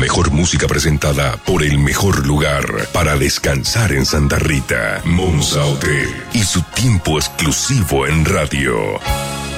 mejor música presentada por el mejor lugar para descansar en Santa Rita, Monza Hotel, y su tiempo exclusivo en radio.